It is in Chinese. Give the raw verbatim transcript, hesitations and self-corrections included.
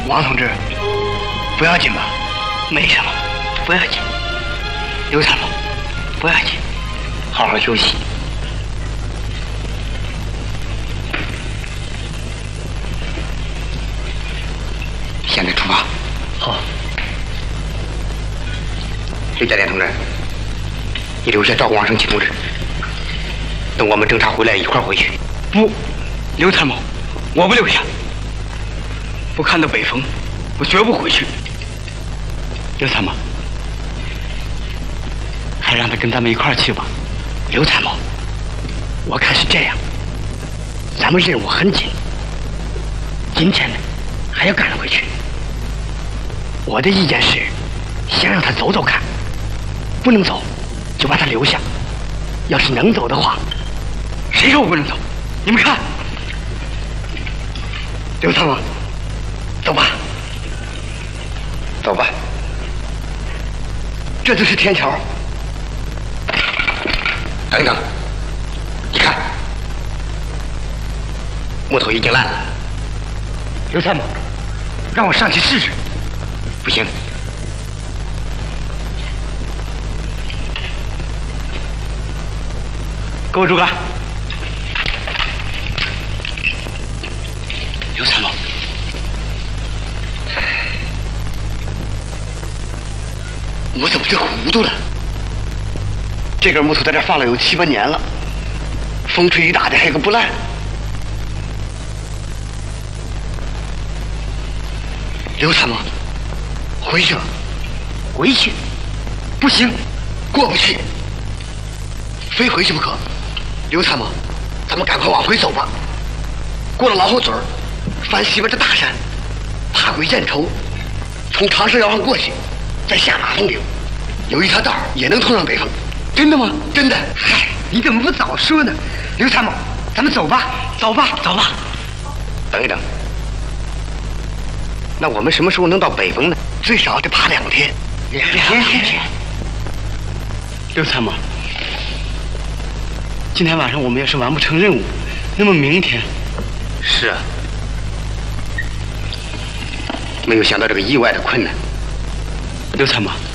王同志，不要紧吧？ 没什么，不要紧。刘参谋，不要紧，好好休息。现在出发。 好。 刘家店同志，你留下照顾王生奇同志，等我们侦查回来一块儿回去。 不，刘参谋，我不留下。不看到北风，我绝不回去。刘参谋，还让他跟咱们一块儿去吧。 刘参谋，我看是这样，咱们任务很紧，今天呢还要赶回去。我的意见是，先让他走走看，不能走就把他留下。要是能走的话， 谁说我不能走？你们看， 刘参谋，走吧，走吧，这就是天桥。等一等，你看，木头已经烂了。刘参谋，让我上去试试。不行， 给我竹竿。 刘参谋，我怎么这糊涂了？这根木头在这放了有七八年了，风吹雨打的还个不烂。刘参谋，回去吧。回去？不行，过不去，非回去不可。刘参谋，咱们赶快往回走吧。过了老后嘴儿，翻西边的大山，爬过燕愁，从长蛇窑上过去，再下马风岭，有一条道也能通上北风。真的吗？真的。嗨，你怎么不早说呢？刘参谋，咱们走吧，走吧，走吧。等一等，那我们什么时候能到北风呢？最少得爬两天。两天？ 刘参谋，今天晚上我们要是完不成任务，那么明天…… 是啊，没有想到这个意外的困难。 刘参谋。